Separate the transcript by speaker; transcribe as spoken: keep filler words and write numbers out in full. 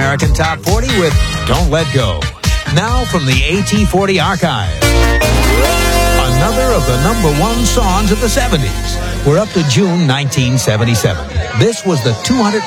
Speaker 1: American Top forty with Don't Let Go. Now from the A T forty archive. Another of the number one songs of the seventies. We're up to June nineteen seventy-seven. This was the two hundred